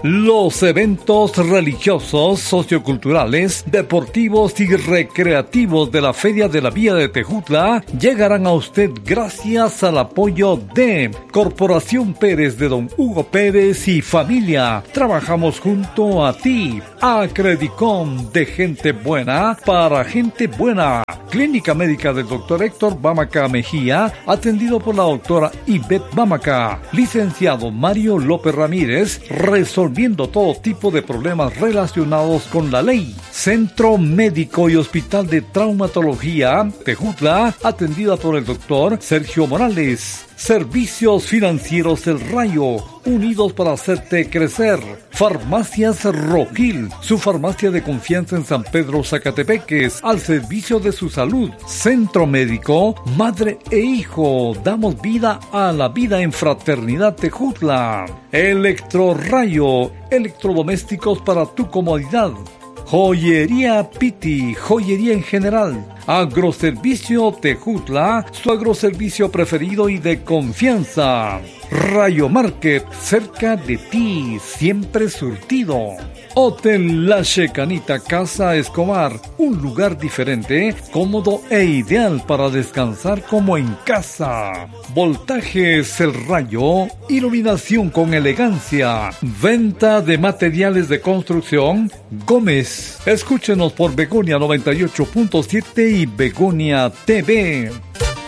Los eventos religiosos, socioculturales, deportivos y recreativos de la Feria de la Vía de Tejutla llegarán a usted gracias al apoyo de Corporación Pérez de Don Hugo Pérez y familia. Trabajamos junto a ti. Acredicom, de gente buena para gente buena. Clínica Médica del Dr. Héctor Bamaca Mejía, atendido por la doctora Ivette Bamaca. Licenciado Mario López Ramírez, resolviendo todo tipo de problemas relacionados con la ley. Centro Médico y Hospital de Traumatología, Tejutla, atendida por el doctor Sergio Morales. Servicios Financieros El Rayo, unidos para hacerte crecer. Farmacias Rojil, su farmacia de confianza en San Pedro Zacatepeques, al servicio de su salud. Centro Médico, madre e hijo, damos vida a la vida en Fraternidad Tejutla. Electrorayo, electrodomésticos para tu comodidad. Joyería Piti, joyería en general. Agroservicio Tejutla, su agroservicio preferido y de confianza. Rayo Market, cerca de ti, siempre surtido. Hotel La Checanita Casa Escobar, un lugar diferente, cómodo e ideal para descansar como en casa. Voltajes El Rayo, iluminación con elegancia. Venta de materiales de construcción Gómez. Escúchenos por Begonia 98.7 y Begonia TV.